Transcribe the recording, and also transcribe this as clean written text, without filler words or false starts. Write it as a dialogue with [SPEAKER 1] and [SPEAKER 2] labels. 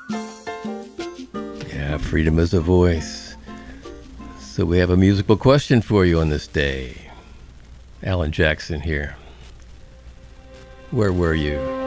[SPEAKER 1] Yeah, freedom is a voice. So we have a musical question for you on this day. Alan Jackson here. Where were you?